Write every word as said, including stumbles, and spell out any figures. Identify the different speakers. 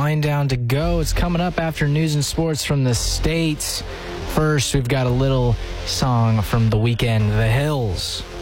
Speaker 1: wind down to go. It's coming up after news and sports from the States. First, we've got a little song from The Weeknd, The Hills.